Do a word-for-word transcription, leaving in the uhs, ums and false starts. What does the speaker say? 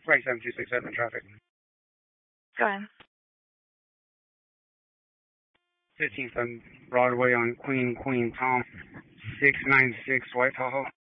Flight seven two six seven traffic. Go ahead. fifteenth on Broadway on Queen, Queen Tom. six nine six White Tahoe.